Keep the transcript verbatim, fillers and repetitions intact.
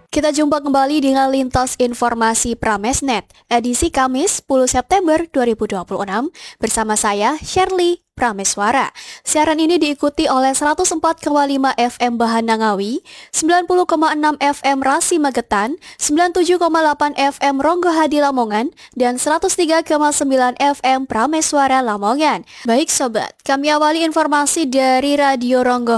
Kita jumpa kembali dengan Lintas Informasi Pramesnet, edisi Kamis sepuluh September dua ribu dua puluh enam, bersama saya, Shirley Prameswara. Siaran ini diikuti oleh seratus empat koma lima F M Bahanangawi, sembilan puluh koma enam F M Rasi Magetan, sembilan puluh tujuh koma delapan F M Ronggohadi Lamongan, dan seratus tiga koma sembilan F M Prameswara Lamongan. Baik sobat, kami awali informasi dari Radio Ronggo